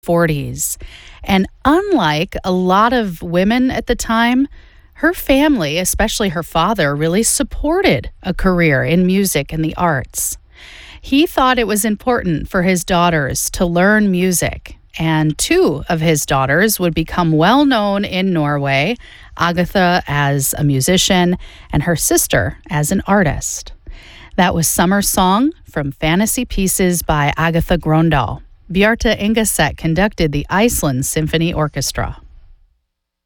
40s. And unlike a lot of women at the time, her family, especially her father, really supported a career in music and the arts. He thought it was important for his daughters to learn music, and two of his daughters would become well known in Norway, Agatha as a musician and her sister as an artist. That was Summer Song from Fantasy Pieces by Agatha Grøndahl. Bjarte Ingeseth conducted the Iceland Symphony Orchestra.